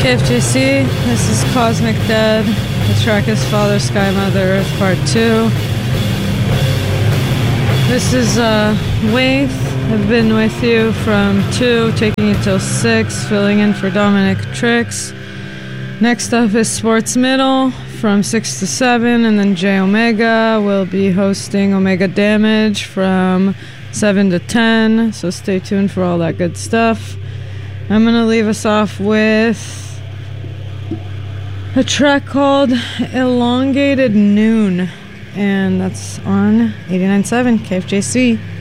KFJC, this is Cosmic Dead. The track is Father, Sky, Mother, Earth, Part 2. This is Waith. I've been with you from 2, taking you till 6, filling in for Dominic Tricks. Next up is Sports Middle from 6 to 7, and then J Omega will be hosting Omega Damage from 7 to 10, so stay tuned for all that good stuff. I'm going to leave us off with a track called Elongated Noon, and that's on 89.7 KFJC.